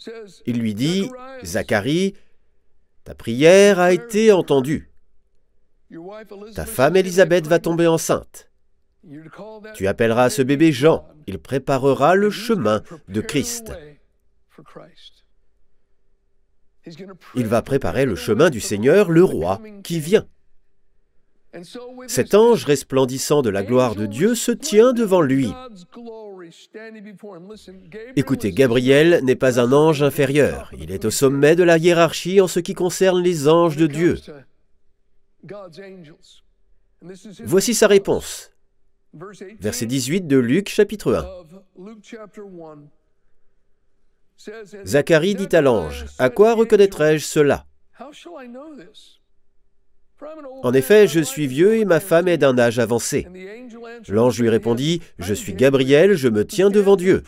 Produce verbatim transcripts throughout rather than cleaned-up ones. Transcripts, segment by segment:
Il lui dit, « Zacharie, ta prière a été entendue. Ta femme Élisabeth va tomber enceinte. Tu appelleras ce bébé Jean. Il préparera le chemin de Christ. Il va préparer le chemin du Seigneur, le roi, qui vient. » Cet ange resplendissant de la gloire de Dieu se tient devant lui. Écoutez, Gabriel n'est pas un ange inférieur. Il est au sommet de la hiérarchie en ce qui concerne les anges de Dieu. Voici sa réponse. Verset dix-huit de Luc, chapitre un. Zacharie dit à l'ange, « À quoi reconnaîtrai-je cela ? En effet, je suis vieux et ma femme est d'un âge avancé. » L'ange lui répondit, « Je suis Gabriel, je me tiens devant Dieu.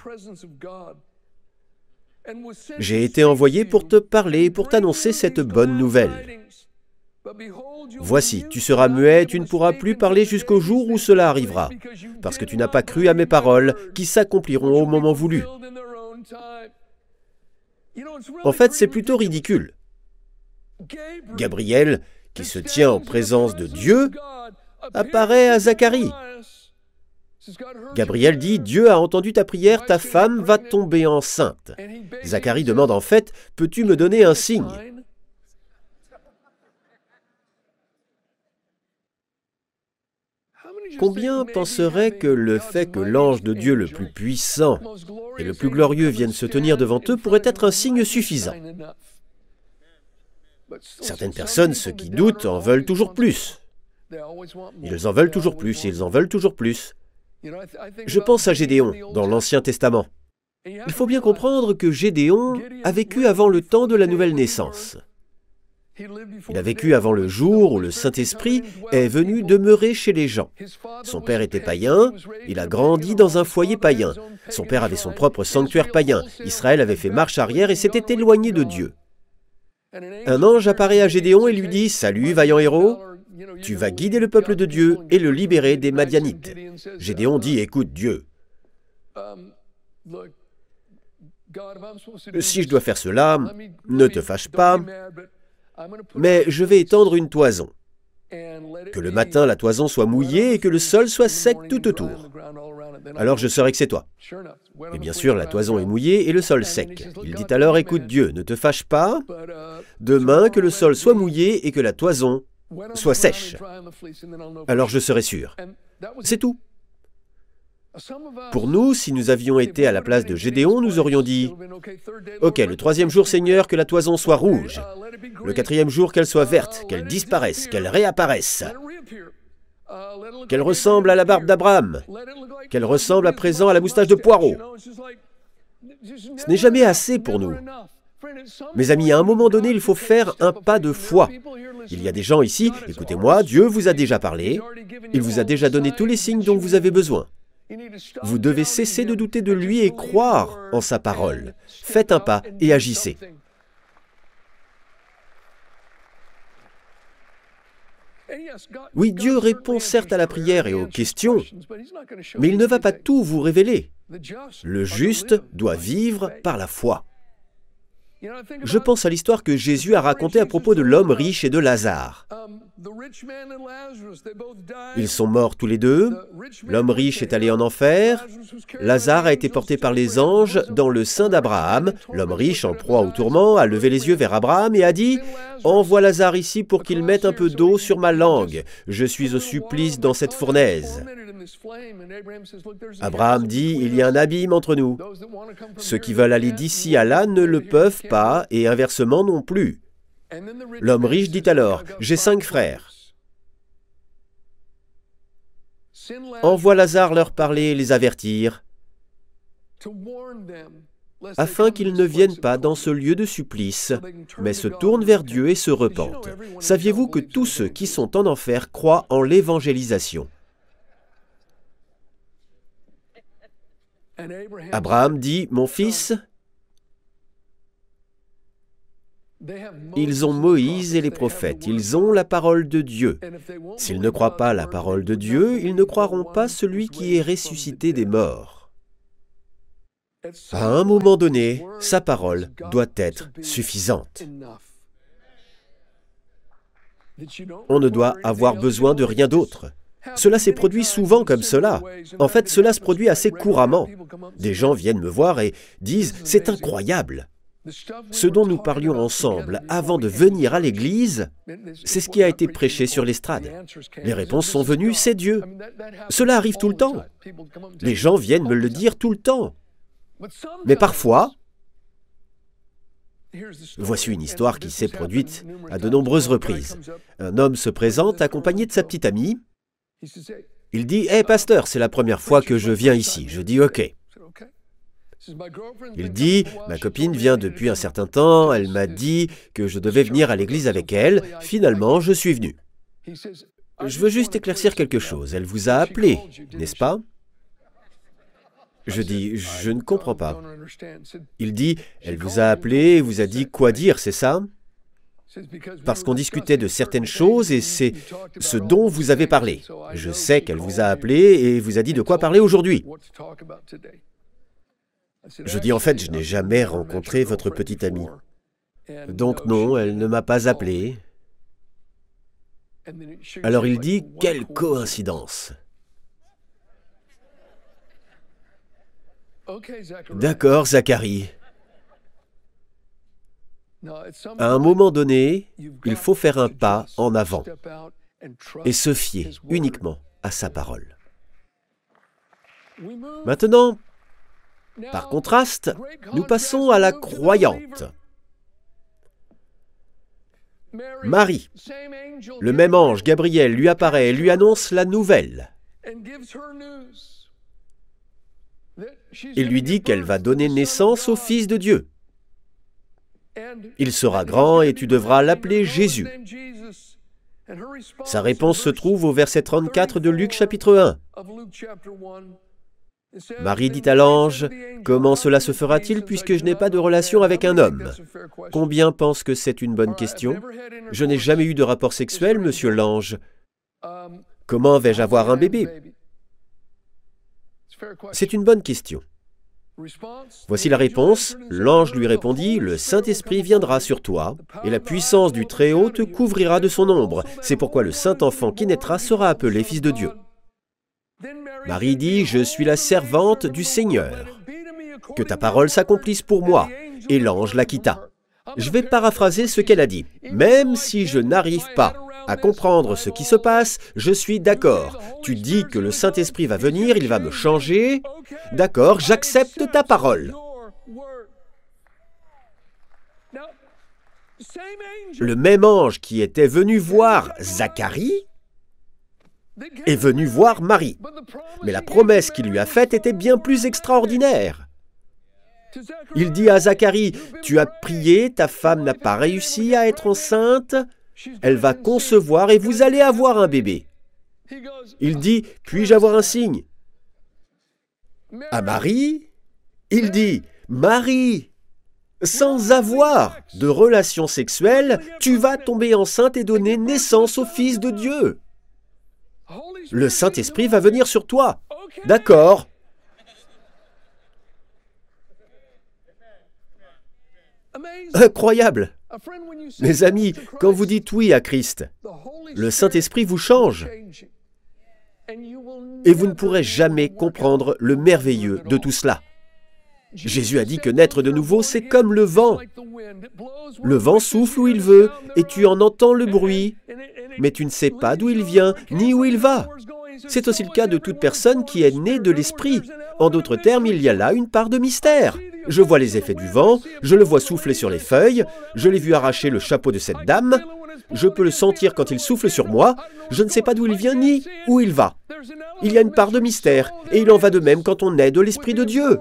J'ai été envoyé pour te parler et pour t'annoncer cette bonne nouvelle. Voici, tu seras muet et tu ne pourras plus parler jusqu'au jour où cela arrivera, parce que tu n'as pas cru à mes paroles qui s'accompliront au moment voulu. » En fait, c'est plutôt ridicule. Gabriel, qui se tient en présence de Dieu, apparaît à Zacharie. Gabriel dit, « Dieu a entendu ta prière, ta femme va tomber enceinte. » Zacharie demande en fait, « Peux-tu me donner un signe ?» Combien penseraient que le fait que l'ange de Dieu le plus puissant et le plus glorieux vienne se tenir devant eux pourrait être un signe suffisant? Certaines personnes, ceux qui doutent, en veulent toujours plus. Ils en veulent toujours plus, ils en veulent toujours plus. Je pense à Gédéon, dans l'Ancien Testament. Il faut bien comprendre que Gédéon a vécu avant le temps de la nouvelle naissance. Il a vécu avant le jour où le Saint-Esprit est venu demeurer chez les gens. Son père était païen, il a grandi dans un foyer païen. Son père avait son propre sanctuaire païen. Israël avait fait marche arrière et s'était éloigné de Dieu. Un ange apparaît à Gédéon et lui dit « Salut, vaillant héros, tu vas guider le peuple de Dieu et le libérer des Madianites. » Gédéon dit « Écoute, Dieu, si je dois faire cela, ne te fâche pas, mais je vais étendre une toison. Que le matin la toison soit mouillée et que le sol soit sec tout autour. Alors je saurai que c'est toi. » Et bien sûr, la toison est mouillée et le sol sec. Il dit alors, « Écoute Dieu, ne te fâche pas, demain que le sol soit mouillé et que la toison soit sèche. Alors je serai sûr. » C'est tout. Pour nous, si nous avions été à la place de Gédéon, nous aurions dit, « Ok, le troisième jour, Seigneur, que la toison soit rouge. Le quatrième jour, qu'elle soit verte, qu'elle disparaisse, qu'elle réapparaisse. Qu'elle ressemble à la barbe d'Abraham. Qu'elle ressemble à présent à la moustache de Poirot. » Ce n'est jamais assez pour nous. Mes amis, à un moment donné, il faut faire un pas de foi. Il y a des gens ici, écoutez-moi, Dieu vous a déjà parlé. Il vous a déjà donné tous les signes dont vous avez besoin. Vous devez cesser de douter de lui et croire en sa parole. Faites un pas et agissez. Oui, Dieu répond certes à la prière et aux questions, mais il ne va pas tout vous révéler. Le juste doit vivre par la foi. Je pense à l'histoire que Jésus a racontée à propos de l'homme riche et de Lazare. Ils sont morts tous les deux. L'homme riche est allé en enfer. Lazare a été porté par les anges dans le sein d'Abraham. L'homme riche, en proie au tourment, a levé les yeux vers Abraham et a dit « Envoie Lazare ici pour qu'il mette un peu d'eau sur ma langue. Je suis au supplice dans cette fournaise. » Abraham dit « Il y a un abîme entre nous. Ceux qui veulent aller d'ici à là ne le peuvent pas et inversement non plus. » L'homme riche dit alors « J'ai cinq frères. Envoie Lazare leur parler et les avertir, afin qu'ils ne viennent pas dans ce lieu de supplice, mais se tournent vers Dieu et se repentent. » Saviez-vous que tous ceux qui sont en enfer croient en l'évangélisation? Abraham dit « Mon fils, ils ont Moïse et les prophètes, ils ont la parole de Dieu. S'ils ne croient pas la parole de Dieu, ils ne croiront pas celui qui est ressuscité des morts. » À un moment donné, sa parole doit être suffisante. On ne doit avoir besoin de rien d'autre. Cela s'est produit souvent comme cela. En fait, cela se produit assez couramment. Des gens viennent me voir et disent « C'est incroyable !» Ce dont nous parlions ensemble avant de venir à l'église, c'est ce qui a été prêché sur l'estrade. Les réponses sont venues, c'est Dieu. Cela arrive tout le temps. Les gens viennent me le dire tout le temps. Mais parfois, voici une histoire qui s'est produite à de nombreuses reprises. Un homme se présente accompagné de sa petite amie. Il dit « Hé, pasteur, c'est la première fois que je viens ici. » Je dis « Ok. » Il dit « Ma copine vient depuis un certain temps, elle m'a dit que je devais venir à l'église avec elle. Finalement, je suis venu. Je veux juste éclaircir quelque chose. Elle vous a appelé, n'est-ce pas ?» Je dis « Je ne comprends pas. » Il dit « Elle vous a appelé et vous a dit quoi dire, c'est ça ?» Parce qu'on discutait de certaines choses et c'est ce dont vous avez parlé. Je sais qu'elle vous a appelé et vous a dit de quoi parler aujourd'hui. Je dis en fait, je n'ai jamais rencontré votre petite amie. Donc non, elle ne m'a pas appelé. Alors il dit, quelle coïncidence. D'accord, Zacharie. À un moment donné, il faut faire un pas en avant et se fier uniquement à sa parole. Maintenant, par contraste, nous passons à la croyante. Marie, le même ange, Gabriel, lui apparaît et lui annonce la nouvelle. Il lui dit qu'elle va donner naissance au Fils de Dieu. Il sera grand et tu devras l'appeler Jésus. Sa réponse se trouve au verset trente-quatre de Luc chapitre un. Marie dit à l'ange, « Comment cela se fera-t-il puisque je n'ai pas de relation avec un homme ?» Combien pensent que c'est une bonne question? Je n'ai jamais eu de rapport sexuel, monsieur l'ange. Comment vais-je avoir un bébé? C'est une bonne question. Voici la réponse. L'ange lui répondit, « Le Saint-Esprit viendra sur toi, et la puissance du Très-Haut te couvrira de son ombre. C'est pourquoi le Saint-Enfant qui naîtra sera appelé Fils de Dieu. » Marie dit, « Je suis la servante du Seigneur. Que ta parole s'accomplisse pour moi. » Et l'ange la quitta. Je vais paraphraser ce qu'elle a dit. « Même si je n'arrive pas à comprendre ce qui se passe, je suis d'accord. Tu dis que le Saint-Esprit va venir, il va me changer. D'accord, j'accepte ta parole. » Le même ange qui était venu voir Zacharie est venu voir Marie. Mais la promesse qu'il lui a faite était bien plus extraordinaire. Il dit à Zacharie, « Tu as prié, ta femme n'a pas réussi à être enceinte. Elle va concevoir et vous allez avoir un bébé. » Il dit, « Puis-je avoir un signe ?» À Marie, il dit, « Marie, sans avoir de relation sexuelle, tu vas tomber enceinte et donner naissance au Fils de Dieu. Le Saint-Esprit va venir sur toi. » D'accord. Incroyable. Mes amis, quand vous dites oui à Christ, le Saint-Esprit vous change. Et vous ne pourrez jamais comprendre le merveilleux de tout cela. Jésus a dit que naître de nouveau, c'est comme le vent. Le vent souffle où il veut, et tu en entends le bruit, mais tu ne sais pas d'où il vient, ni où il va. C'est aussi le cas de toute personne qui est née de l'Esprit. En d'autres termes, il y a là une part de mystère. Je vois les effets du vent, je le vois souffler sur les feuilles, je l'ai vu arracher le chapeau de cette dame, je peux le sentir quand il souffle sur moi, je ne sais pas d'où il vient ni où il va. Il y a une part de mystère, et il en va de même quand on est de l'Esprit de Dieu.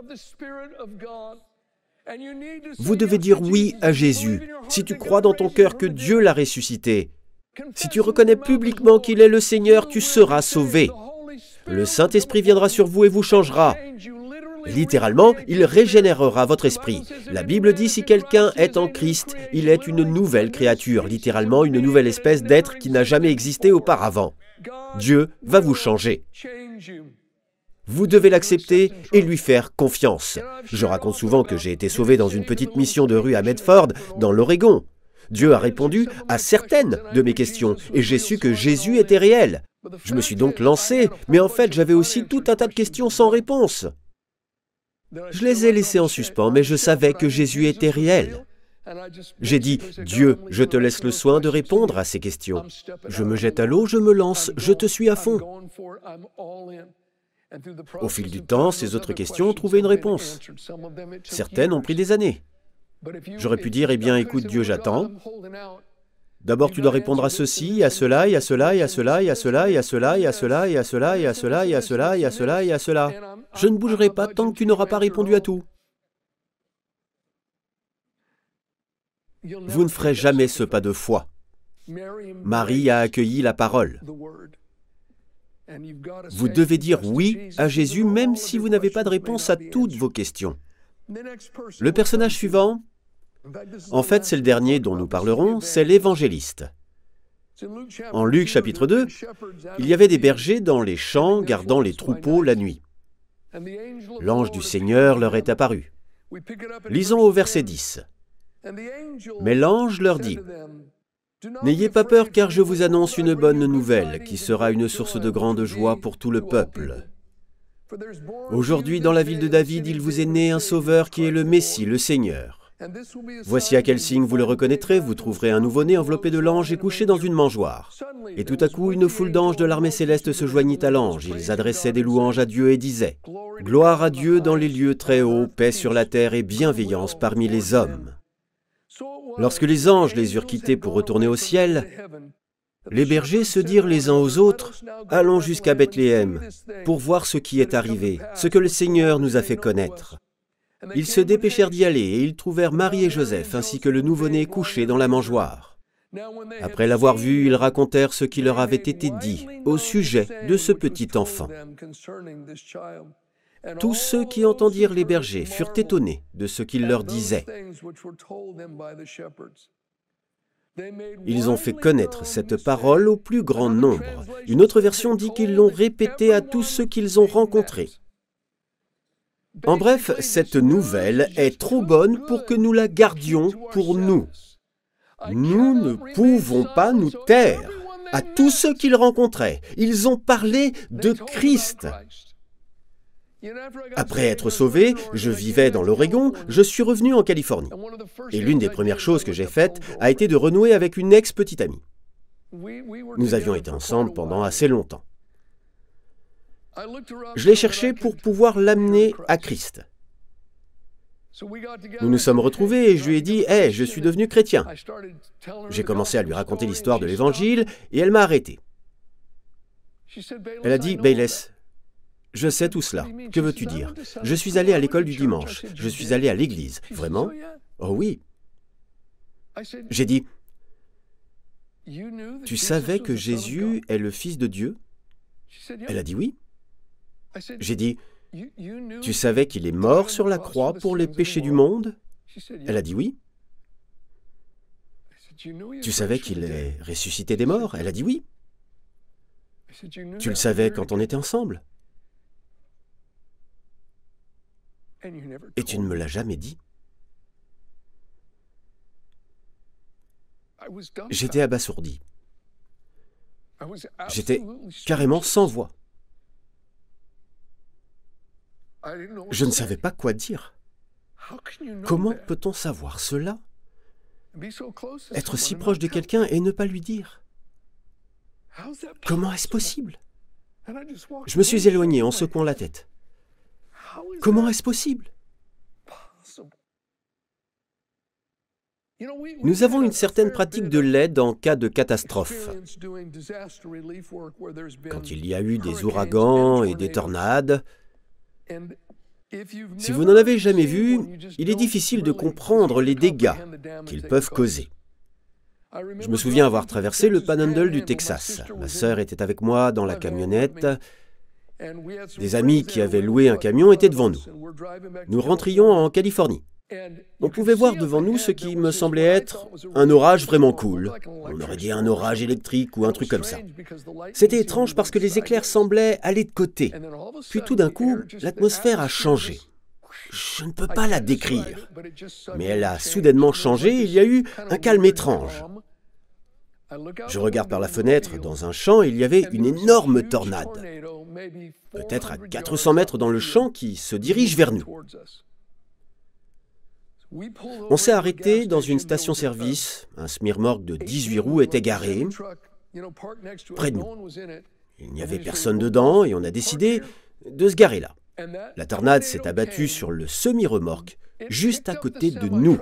Vous devez dire oui à Jésus, si tu crois dans ton cœur que Dieu l'a ressuscité. Si tu reconnais publiquement qu'il est le Seigneur, tu seras sauvé. Le Saint-Esprit viendra sur vous et vous changera. Littéralement, il régénérera votre esprit. La Bible dit si quelqu'un est en Christ, il est une nouvelle créature, littéralement une nouvelle espèce d'être qui n'a jamais existé auparavant. Dieu va vous changer. Vous devez l'accepter et lui faire confiance. Je raconte souvent que j'ai été sauvé dans une petite mission de rue à Medford, dans l'Oregon. Dieu a répondu à certaines de mes questions et j'ai su que Jésus était réel. Je me suis donc lancé, mais en fait j'avais aussi tout un tas de questions sans réponse. Je les ai laissées en suspens, mais je savais que Jésus était réel. J'ai dit, Dieu, je te laisse le soin de répondre à ces questions. Je me jette à l'eau, je me lance, je te suis à fond. Au fil du temps, ces autres questions ont trouvé une réponse. Certaines ont pris des années. J'aurais pu dire, eh bien, écoute Dieu, j'attends. D'abord, tu dois répondre à ceci, à cela, et à cela, et à cela, et à cela, et à cela, et à cela, et à cela, et à cela, et à cela, et à cela, et à cela. Je ne bougerai pas tant que tu n'auras pas répondu à tout. Vous ne ferez jamais ce pas de foi. Marie a accueilli la parole. Vous devez dire oui à Jésus même si vous n'avez pas de réponse à toutes vos questions. Le personnage suivant, en fait c'est le dernier dont nous parlerons, c'est l'évangéliste. En Luc chapitre deux, il y avait des bergers dans les champs gardant les troupeaux la nuit. L'ange du Seigneur leur est apparu. Lisons au verset dix. Mais l'ange leur dit, « N'ayez pas peur car je vous annonce une bonne nouvelle qui sera une source de grande joie pour tout le peuple. Aujourd'hui, dans la ville de David, il vous est né un sauveur qui est le Messie, le Seigneur. Voici à quel signe vous le reconnaîtrez, vous trouverez un nouveau-né enveloppé de l'ange et couché dans une mangeoire. Et tout à coup, une foule d'anges de l'armée céleste se joignit à l'ange. Ils adressaient des louanges à Dieu et disaient, « Gloire à Dieu dans les lieux très hauts, paix sur la terre et bienveillance parmi les hommes. » Lorsque les anges les eurent quittés pour retourner au ciel, les bergers se dirent les uns aux autres, « Allons jusqu'à Bethléem pour voir ce qui est arrivé, ce que le Seigneur nous a fait connaître. » Ils se dépêchèrent d'y aller et ils trouvèrent Marie et Joseph ainsi que le nouveau-né couché dans la mangeoire. Après l'avoir vu, ils racontèrent ce qui leur avait été dit au sujet de ce petit enfant. Tous ceux qui entendirent les bergers furent étonnés de ce qu'il leur disait. Ils ont fait connaître cette parole au plus grand nombre. Une autre version dit qu'ils l'ont répétée à tous ceux qu'ils ont rencontrés. En bref, cette nouvelle est trop bonne pour que nous la gardions pour nous. Nous ne pouvons pas nous taire. À tous ceux qu'ils rencontraient, ils ont parlé de Christ. Après être sauvé, je vivais dans l'Oregon, je suis revenu en Californie. Et l'une des premières choses que j'ai faites a été de renouer avec une ex-petite amie. Nous avions été ensemble pendant assez longtemps. Je l'ai cherchée pour pouvoir l'amener à Christ. Nous nous sommes retrouvés et je lui ai dit « Hey, je suis devenu chrétien ». J'ai commencé à lui raconter l'histoire de l'Évangile et elle m'a arrêté. Elle a dit « Bayless, je sais tout cela. Que veux-tu dire? Je suis allé à l'école du dimanche. Je suis allé à l'église. Vraiment? Oh oui. » J'ai dit, « Tu savais que Jésus est le Fils de Dieu? » Elle a dit oui. J'ai dit, « Tu savais qu'il est mort sur la croix pour les péchés du monde? » Elle a dit oui. « Tu savais qu'il est ressuscité des morts? » Elle a dit oui. « Tu le savais quand on était ensemble? » Et tu ne me l'as jamais dit. J'étais abasourdi. J'étais carrément sans voix. Je ne savais pas quoi dire. Comment peut-on savoir cela? Être si proche de quelqu'un et ne pas lui dire? Comment est-ce possible? Je me suis éloigné en secouant la tête. Comment est-ce possible? Nous avons une certaine pratique de l'aide en cas de catastrophe. Quand il y a eu des ouragans et des tornades, si vous n'en avez jamais vu, il est difficile de comprendre les dégâts qu'ils peuvent causer. Je me souviens avoir traversé le Panhandle du Texas. Ma sœur était avec moi dans la camionnette. Des amis qui avaient loué un camion étaient devant nous. Nous rentrions en Californie. On pouvait voir devant nous ce qui me semblait être un orage vraiment cool. On aurait dit un orage électrique ou un truc comme ça. C'était étrange parce que les éclairs semblaient aller de côté. Puis tout d'un coup, l'atmosphère a changé. Je ne peux pas la décrire, mais elle a soudainement changé et il y a eu un calme étrange. Je regarde par la fenêtre, dans un champ, il y avait une énorme tornade, peut-être à quatre cents mètres dans le champ, qui se dirige vers nous. On s'est arrêté dans une station-service, un semi-remorque de dix-huit roues était garé près de nous. Il n'y avait personne dedans et on a décidé de se garer là. La tornade s'est abattue sur le semi-remorque, juste à côté de nous.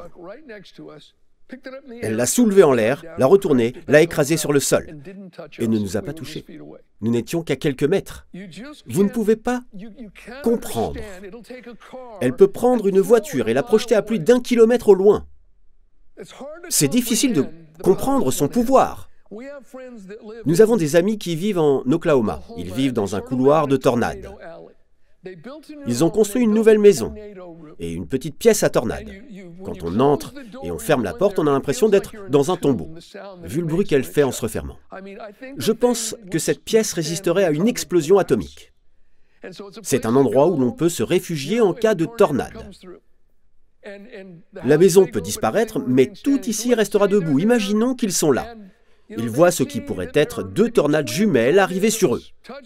Elle l'a soulevé en l'air, l'a retourné, l'a écrasé sur le sol et ne nous a pas touchés. Nous n'étions qu'à quelques mètres. Vous ne pouvez pas comprendre. Elle peut prendre une voiture et la projeter à plus d'un kilomètre au loin. C'est difficile de comprendre son pouvoir. Nous avons des amis qui vivent en Oklahoma. Ils vivent dans un couloir de tornade. Ils ont construit une nouvelle maison et une petite pièce à tornade. Quand on entre et on ferme la porte, on a l'impression d'être dans un tombeau, vu le bruit qu'elle fait en se refermant. Je pense que cette pièce résisterait à une explosion atomique. C'est un endroit où l'on peut se réfugier en cas de tornade. La maison peut disparaître, mais tout ici restera debout. Imaginons qu'ils sont là. Ils voient ce qui pourrait être deux tornades jumelles arriver sur eux.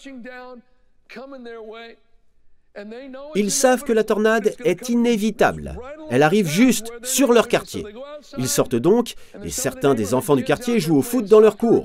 Ils savent que la tornade est inévitable. Elle arrive juste sur leur quartier. Ils sortent donc, et certains des enfants du quartier jouent au foot dans leur cour.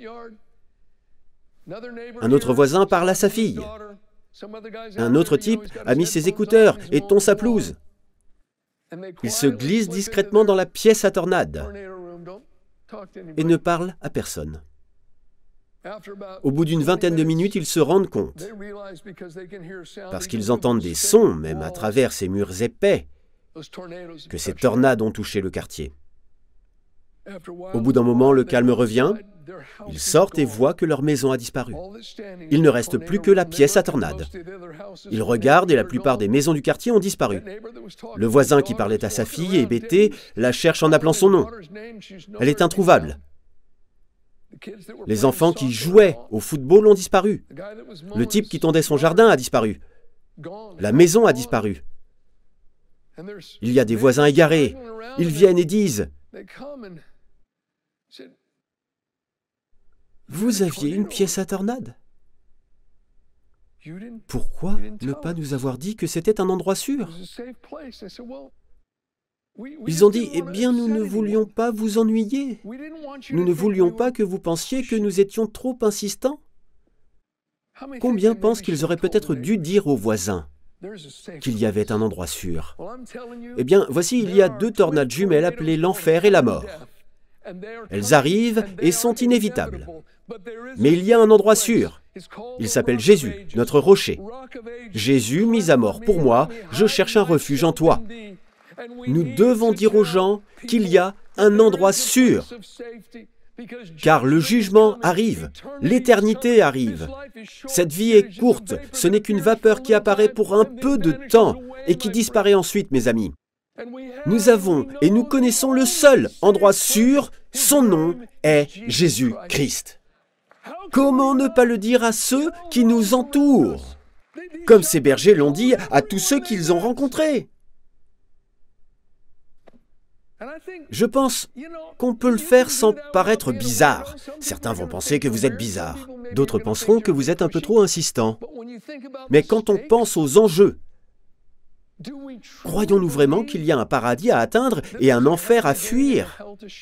Un autre voisin parle à sa fille. Un autre type a mis ses écouteurs et tond sa pelouse. Il se glisse discrètement dans la pièce à tornade et ne parle à personne. Au bout d'une vingtaine de minutes, ils se rendent compte, parce qu'ils entendent des sons, même à travers ces murs épais, que ces tornades ont touché le quartier. Au bout d'un moment, le calme revient, ils sortent et voient que leur maison a disparu. Il ne reste plus que la pièce à tornade. Ils regardent et la plupart des maisons du quartier ont disparu. Le voisin qui parlait à sa fille, hébété, la cherche en appelant son nom. Elle est introuvable. Les enfants qui jouaient au football ont disparu. Le type qui tondait son jardin a disparu. La maison a disparu. Il y a des voisins égarés. Ils viennent et disent « Vous aviez une pièce à tornade ? Pourquoi ne pas nous avoir dit que c'était un endroit sûr ? » Ils ont dit « Eh bien, nous ne voulions pas vous ennuyer. Nous ne voulions pas que vous pensiez que nous étions trop insistants. » Combien pensent qu'ils auraient peut-être dû dire aux voisins qu'il y avait un endroit sûr ? Eh bien, voici, il y a deux tornades jumelles appelées l'enfer et la mort. Elles arrivent et sont inévitables. Mais il y a un endroit sûr. Il s'appelle Jésus, notre rocher. Jésus, mis à mort pour moi, je cherche un refuge en toi. Nous devons dire aux gens qu'il y a un endroit sûr, car le jugement arrive, l'éternité arrive. Cette vie est courte, ce n'est qu'une vapeur qui apparaît pour un peu de temps et qui disparaît ensuite, mes amis. Nous avons et nous connaissons le seul endroit sûr, son nom est Jésus-Christ. Comment ne pas le dire à ceux qui nous entourent, comme ces bergers l'ont dit à tous ceux qu'ils ont rencontrés? Je pense qu'on peut le faire sans paraître bizarre. Certains vont penser que vous êtes bizarre. D'autres penseront que vous êtes un peu trop insistant. Mais quand on pense aux enjeux, croyons-nous vraiment qu'il y a un paradis à atteindre et un enfer à fuir?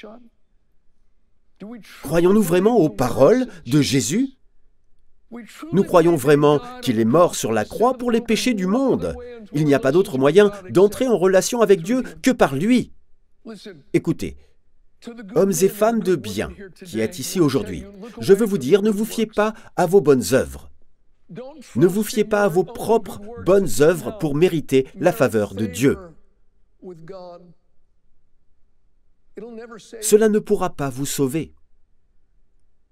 Croyons-nous vraiment aux paroles de Jésus? Nous croyons vraiment qu'il est mort sur la croix pour les péchés du monde. Il n'y a pas d'autre moyen d'entrer en relation avec Dieu que par lui. Écoutez, hommes et femmes de bien qui êtes ici aujourd'hui, je veux vous dire, ne vous fiez pas à vos bonnes œuvres. Ne vous fiez pas à vos propres bonnes œuvres pour mériter la faveur de Dieu. Cela ne pourra pas vous sauver.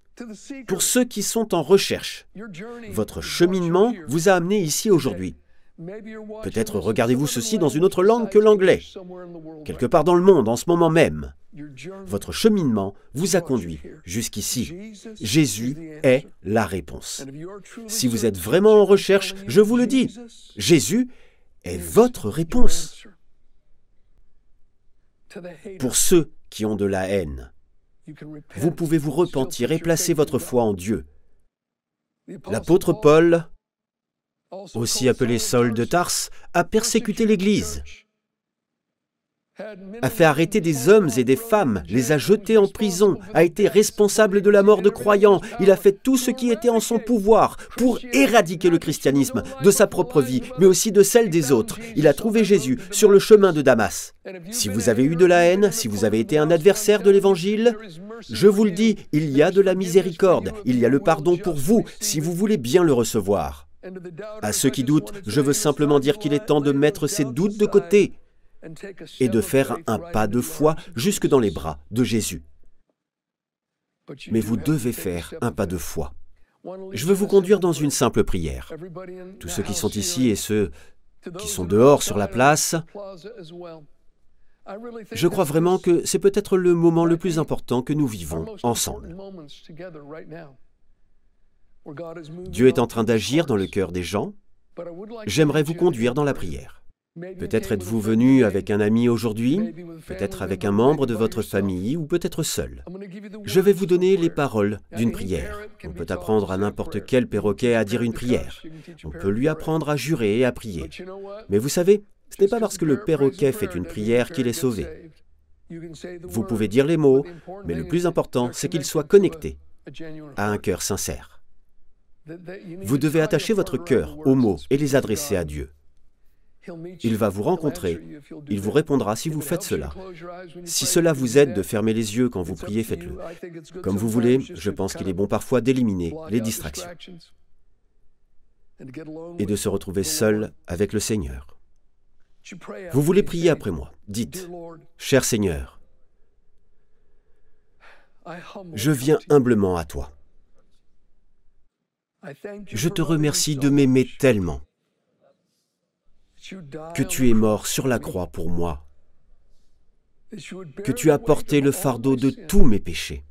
Pour ceux qui sont en recherche, votre cheminement vous a amené ici aujourd'hui. Peut-être regardez-vous ceci dans une autre langue que l'anglais, quelque part dans le monde en ce moment même. Votre cheminement vous a conduit jusqu'ici. Jésus est la réponse. Si vous êtes vraiment en recherche, je vous le dis, Jésus est votre réponse. Pour ceux qui ont de la haine, vous pouvez vous repentir et placer votre foi en Dieu. L'apôtre Paul, aussi appelé Saul de Tarse, a persécuté l'Église, a fait arrêter des hommes et des femmes, les a jetés en prison, a été responsable de la mort de croyants. Il a fait tout ce qui était en son pouvoir pour éradiquer le christianisme de sa propre vie, mais aussi de celle des autres. Il a trouvé Jésus sur le chemin de Damas. Si vous avez eu de la haine, si vous avez été un adversaire de l'Évangile, je vous le dis, il y a de la miséricorde, il y a le pardon pour vous, si vous voulez bien le recevoir. À ceux qui doutent, je veux simplement dire qu'il est temps de mettre ces doutes de côté et de faire un pas de foi jusque dans les bras de Jésus. Mais vous devez faire un pas de foi. Je veux vous conduire dans une simple prière. Tous ceux qui sont ici et ceux qui sont dehors sur la place, je crois vraiment que c'est peut-être le moment le plus important que nous vivons ensemble. Dieu est en train d'agir dans le cœur des gens. J'aimerais vous conduire dans la prière. Peut-être êtes-vous venu avec un ami aujourd'hui, peut-être avec un membre de votre famille, ou peut-être seul. Je vais vous donner les paroles d'une prière. On peut apprendre à n'importe quel perroquet à dire une prière. On peut lui apprendre à jurer et à prier. Mais vous savez, ce n'est pas parce que le perroquet fait une prière qu'il est sauvé. Vous pouvez dire les mots, mais le plus important, c'est qu'il soit connecté à un cœur sincère. Vous devez attacher votre cœur aux mots et les adresser à Dieu. Il va vous rencontrer, il vous répondra si vous faites cela. Si cela vous aide de fermer les yeux quand vous priez, faites-le. Comme vous voulez, je pense qu'il est bon parfois d'éliminer les distractions et de se retrouver seul avec le Seigneur. Vous voulez prier après moi. Dites, « Cher Seigneur, je viens humblement à toi. Je te remercie de m'aimer tellement, que tu es mort sur la croix pour moi, que tu as porté le fardeau de tous mes péchés.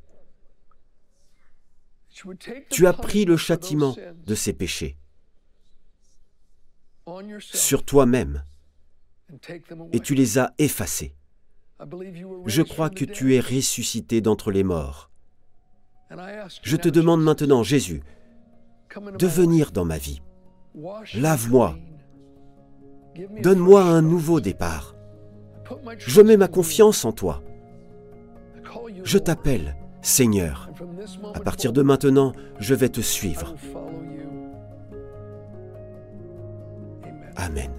Tu as pris le châtiment de ces péchés sur toi-même et tu les as effacés. Je crois que tu es ressuscité d'entre les morts. Je te demande maintenant, Jésus, de venir dans ma vie. Lave-moi. Donne-moi un nouveau départ. Je mets ma confiance en toi. Je t'appelle, Seigneur. À partir de maintenant, je vais te suivre. Amen.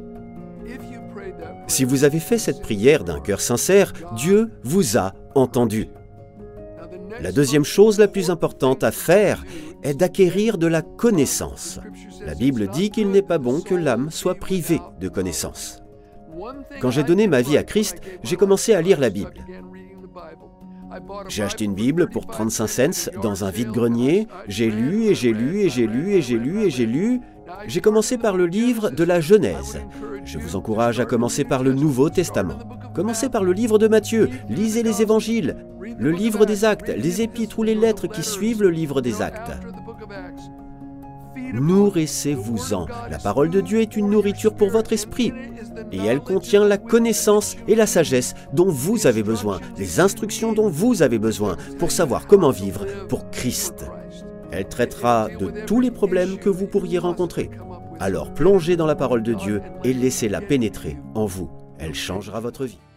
Si vous avez fait cette prière d'un cœur sincère, Dieu vous a entendu. La deuxième chose la plus importante à faire est d'acquérir de la connaissance. La Bible dit qu'il n'est pas bon que l'âme soit privée de connaissance. Quand j'ai donné ma vie à Christ, j'ai commencé à lire la Bible. J'ai acheté une Bible pour trente-cinq cents dans un vide-grenier. J'ai lu et j'ai lu et j'ai lu et j'ai lu et j'ai lu. J'ai commencé par le livre de la Genèse. Je vous encourage à commencer par le Nouveau Testament. Commencez par le livre de Matthieu. Lisez les évangiles, le livre des Actes, les épîtres ou les lettres qui suivent le livre des Actes. Nourrissez-vous-en. La parole de Dieu est une nourriture pour votre esprit. Et elle contient la connaissance et la sagesse dont vous avez besoin, les instructions dont vous avez besoin pour savoir comment vivre pour Christ. Elle traitera de tous les problèmes que vous pourriez rencontrer. Alors plongez dans la parole de Dieu et laissez-la pénétrer en vous. Elle changera votre vie.